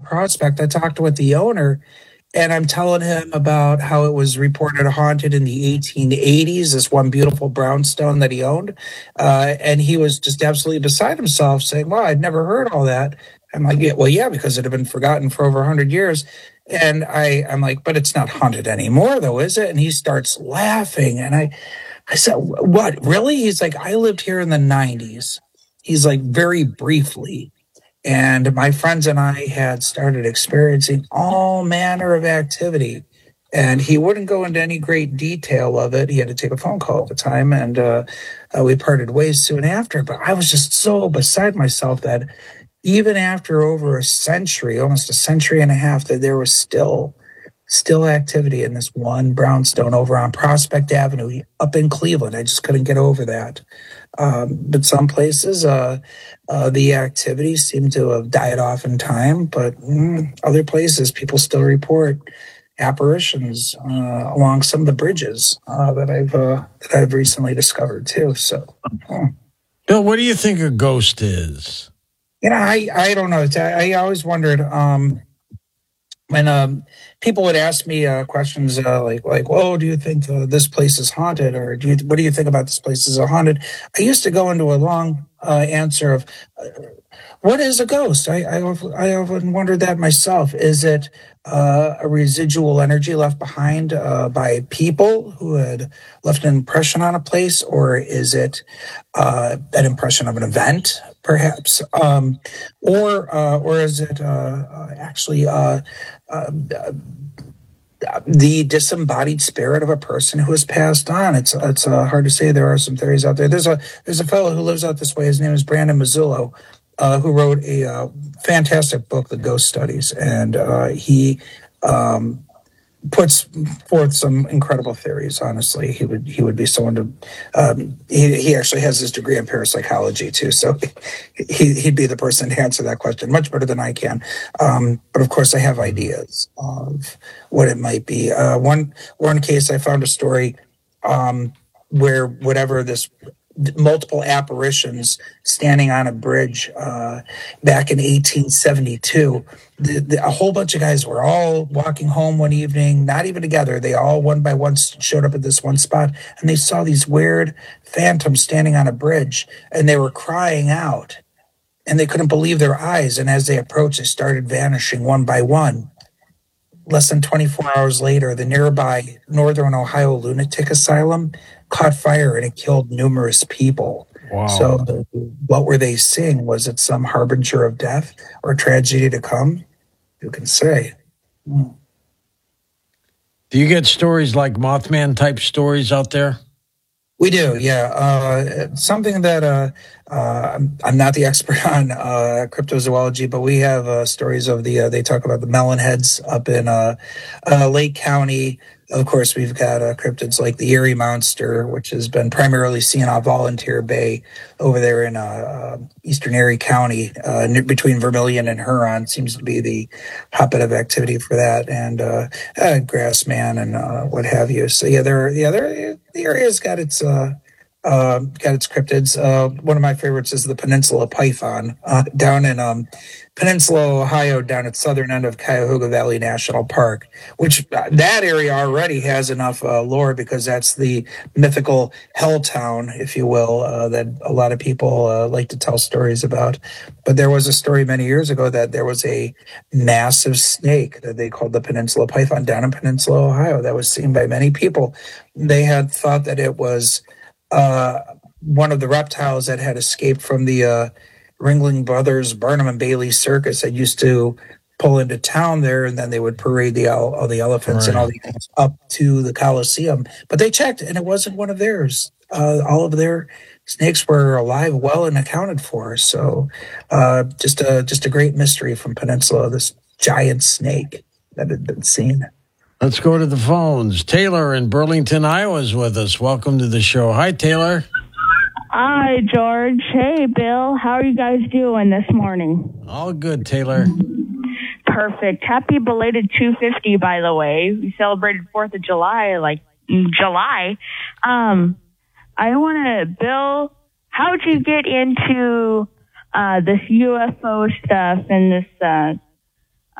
Prospect. I talked with the owner, and I'm telling him about how it was reported haunted in the 1880s, this one beautiful brownstone that he owned. And he was just absolutely beside himself, saying, "Wow, I'd never heard all that." I'm like, "Yeah, well, yeah, because it had been forgotten for over 100 years." And I'm like, "But it's not haunted anymore, though, is it?" And he starts laughing. And I said, "What, really?" He's like, "I lived here in the 90s." He's like, "Very briefly." And my friends and I had started experiencing all manner of activity. And he wouldn't go into any great detail of it. He had to take a phone call at the time, and we parted ways soon after. But I was just so beside myself that even after over a century, almost a century and a half, that there was still activity in this one brownstone over on Prospect Avenue up in Cleveland. I just couldn't get over that. But some places, the activities seem to have died off in time, but other places, people still report apparitions along some of the bridges that I've recently discovered too. So, Bill, what do you think a ghost is? I don't know. I always wondered. When people would ask me questions like, "Well, do you think this place is haunted?" or "What do you think about this place is haunted?" I used to go into a long answer of, "What is a ghost?" I often wondered that myself. Is it a residual energy left behind by people who had left an impression on a place, or is it an impression of an event, perhaps, or is it actually the disembodied spirit of a person who has passed on? It's hard to say. There are some theories out there. There's a fellow who lives out this way. His name is Brandon Mazzullo, who wrote a fantastic book, The Ghost Studies, and he puts forth some incredible theories. Honestly, he would be someone to. He actually has his degree in parapsychology too, so he'd be the person to answer that question much better than I can. But of course, I have ideas of what it might be. One case, I found a story where whatever this multiple apparitions standing on a bridge back in 1872. A whole bunch of guys were all walking home one evening, not even together. They all one by one showed up at this one spot, and they saw these weird phantoms standing on a bridge, and they were crying out, and they couldn't believe their eyes. And as they approached, they started vanishing one by one. Less than 24 hours later, the nearby Northern Ohio Lunatic Asylum caught fire, and it killed numerous people. Wow. So what were they seeing? Was it some harbinger of death or tragedy to come? Who can say? Do you get stories like Mothman type stories out there? We do, yeah. Something that I'm not the expert on cryptozoology, but we have stories of they talk about the melon heads up in Lake County. Of course, we've got cryptids like the Erie Monster, which has been primarily seen off Volunteer Bay over there in eastern Erie County, between Vermilion and Huron. Seems to be the hotbed of activity for that, and Grassman and what have you. So yeah, the area's got its cryptids. One of my favorites is the Peninsula Python down in Peninsula, Ohio, down at southern end of Cuyahoga Valley National Park, which that area already has enough lore because that's the mythical hell town, if you will, that a lot of people like to tell stories about. But there was a story many years ago that there was a massive snake that they called the Peninsula Python down in Peninsula, Ohio, that was seen by many people. They had thought that it was one of the reptiles that had escaped from the Ringling Brothers Barnum and Bailey circus that used to pull into town there, and then they would parade all the elephants and all the animals up to the Coliseum. But they checked, and it wasn't one of theirs. All of their snakes were alive, well, and accounted for. So just a great mystery from Peninsula, this giant snake that had been seen. Let's go to the phones. Taylor in Burlington, Iowa is with us. Welcome to the show. Hi, Taylor. Hi, George. Hey, Bill. How are you guys doing this morning? All good, Taylor. Perfect. Happy belated 250, by the way. We celebrated 4th of July, like July. I want to, Bill, how'd you get into this UFO stuff and this